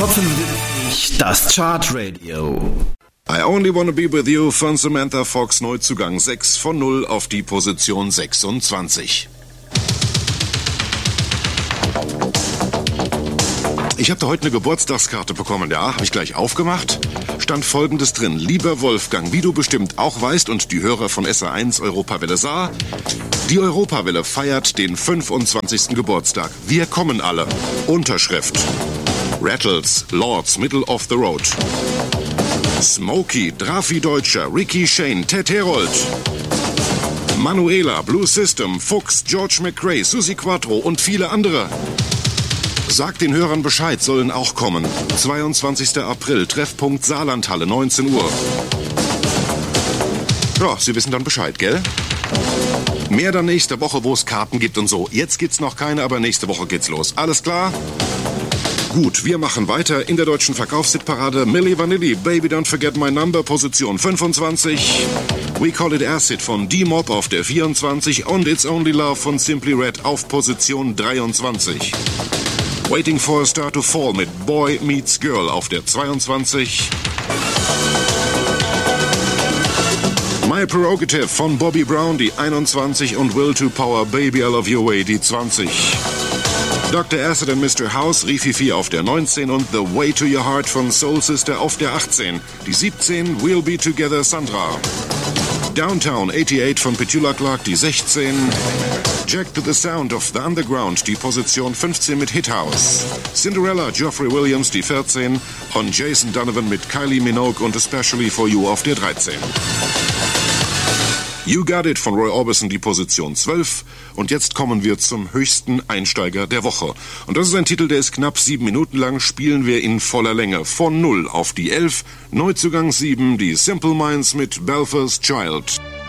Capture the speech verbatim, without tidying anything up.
Top fünfundsiebzig, das Chartradio. I Only Wanna Be With You von Samantha Fox, Neuzugang sechs von null auf die Position sechsundzwanzig. Ich habe da heute eine Geburtstagskarte bekommen, ja, habe ich gleich aufgemacht. Stand Folgendes drin: Lieber Wolfgang, wie du bestimmt auch weißt und die Hörer von S A eins Europawelle Saar, die Europawelle feiert den fünfundzwanzigsten Geburtstag. Wir kommen alle. Unterschrift: Rattles, Lords, Middle of the Road. Smokey, Drafi Deutscher, Ricky Shane, Ted Herold. Manuela, Blue System, Fuchs, George McRae, Susi Quattro und viele andere. Sagt den Hörern Bescheid, sollen auch kommen. zweiundzwanzigster April, Treffpunkt Saarlandhalle, neunzehn Uhr. Ja, Sie wissen dann Bescheid, gell? Mehr dann nächste Woche, wo es Karten gibt und so. Jetzt gibt's noch keine, aber nächste Woche geht's los. Alles klar? Gut, wir machen weiter in der deutschen Verkaufshitparade. Milli Vanilli, Baby Don't Forget My Number, Position fünfundzwanzig. We Call It Acid von D-Mob auf der vierundzwanzig und It's Only Love von Simply Red auf Position dreiundzwanzig. Waiting for a Star to Fall mit Boy Meets Girl auf der zweiundzwanzig. My Prerogative von Bobby Brown die einundzwanzig und Will to Power Baby I Love Your Way die zwanzig. Doktor Acid and Mister House, Rififi auf der neunzehn und The Way to Your Heart von Soul Sister auf der achtzehn. Die siebzehn, We'll Be Together, Sandra. Downtown achtundachtzig von Petula Clark, die sechzehn. Jack to the Sound of the Underground, die Position fünfzehn mit Hit House. Cinderella, Geoffrey Williams, die vierzehn. Und Jason Donovan mit Kylie Minogue und Especially for You auf der dreizehn. You Got It von Roy Orbison, die Position zwölf. Und jetzt kommen wir zum höchsten Einsteiger der Woche. Und das ist ein Titel, der ist knapp sieben Minuten lang, spielen wir in voller Länge. Von null auf die elf, Neuzugang sieben, die Simple Minds mit Belfast Child.